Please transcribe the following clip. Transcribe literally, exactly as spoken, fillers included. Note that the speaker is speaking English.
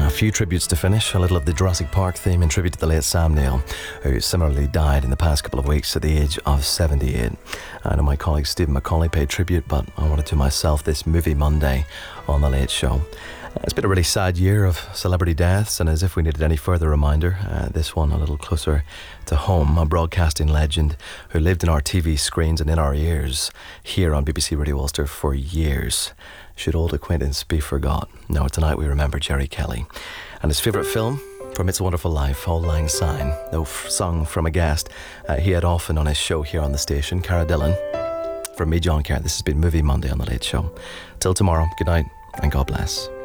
A few tributes to finish. A little of the Jurassic Park theme in tribute to the late Sam Neill, who similarly died in the past couple of weeks at the age of seventy-eight. I know my colleague Stephen McCauley paid tribute, but I wanted to myself this Movie Monday on The Late Show. It's been a really sad year of celebrity deaths, and as if we needed any further reminder, uh, this one a little closer to home. A broadcasting legend who lived in our T V screens and in our ears here on B B C Radio Ulster for years. Should old acquaintance be forgot? No, tonight we remember Jerry Kelly. And his favourite film, From It's a Wonderful Life, Auld Lang Syne, though f- sung from a guest uh, he had often on his show here on the station, Cara Dillon. From me, John Kerr, this has been Movie Monday on The Late Show. Till tomorrow, good night and God bless.